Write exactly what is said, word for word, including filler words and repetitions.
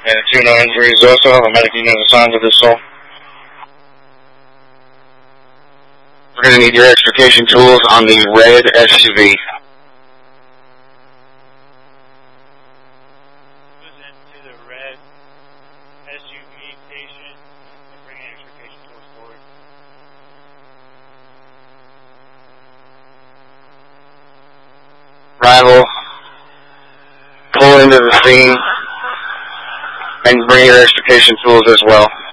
And two no injuries also. A medic unit assigned to this cell. We're going to need your extrication tools on the red S U V. Rival, pull into the scene and bring your extrication tools as well.